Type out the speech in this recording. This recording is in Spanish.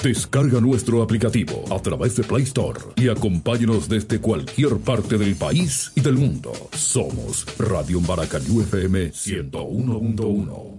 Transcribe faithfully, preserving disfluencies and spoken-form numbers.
Descarga nuestro aplicativo a través de Play Store y acompáñanos desde cualquier parte del país y del mundo. Somos Radio Maracaibo F M ciento uno punto uno.